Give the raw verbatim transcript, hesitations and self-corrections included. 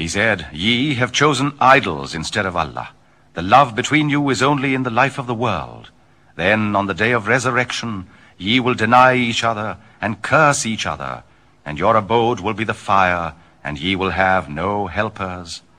He said, "Ye have chosen idols instead of Allah. The love between you is only in the life of the world. Then, on the day of resurrection, ye will deny each other and curse each other, and your abode will be the fire, and ye will have no helpers